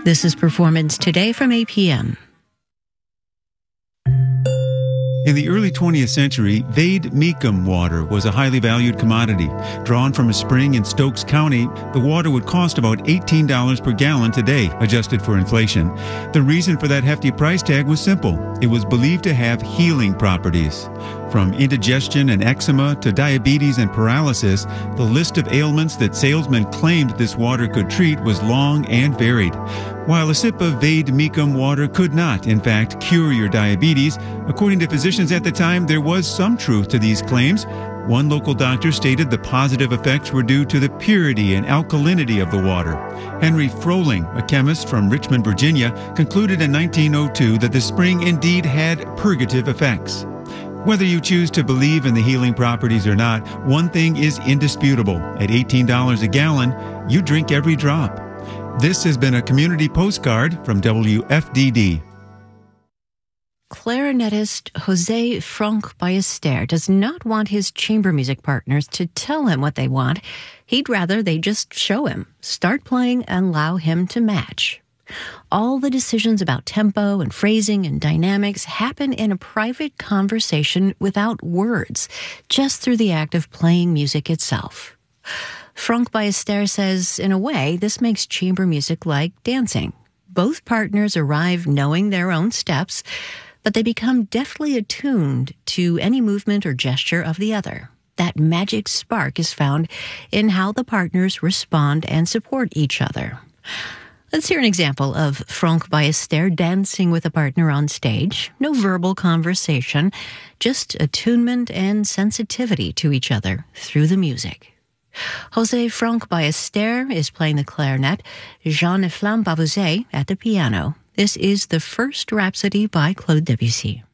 This is Performance Today from APM. In the early 20th century, Vade Mecum water was a highly valued commodity. Drawn from a spring in Stokes County, the water would cost about $18 per gallon today, adjusted for inflation. The reason for that hefty price tag was simple. It was believed to have healing properties. From indigestion and eczema to diabetes and paralysis, the list of ailments that salesmen claimed this water could treat was long and varied. While a sip of Vade Mecum water could not, in fact, cure your diabetes, according to physicians at the time, there was some truth to these claims. One local doctor stated the positive effects were due to the purity and alkalinity of the water. Henry Froling, a chemist from Richmond, Virginia, concluded in 1902 that the spring indeed had purgative effects. Whether you choose to believe in the healing properties or not, one thing is indisputable. At $18 a gallon, you drink every drop. This has been a community postcard from WFDD. Clarinetist Jose Frank Ballester does not want his chamber music partners to tell him what they want. He'd rather they just show him, start playing, and allow him to match. All the decisions about tempo and phrasing and dynamics happen in a private conversation without words, just through the act of playing music itself. Frank Ballester says, in a way, this makes chamber music like dancing. Both partners arrive knowing their own steps, but they become deftly attuned to any movement or gesture of the other. That magic spark is found in how the partners respond and support each other. Let's hear an example of Frank Ballester dancing with a partner on stage. No verbal conversation, just attunement and sensitivity to each other through the music. Jose Frank Ballester is playing the clarinet, Jean-Efflam Bavouzet at the piano. This is the first Rhapsody by Claude Debussy.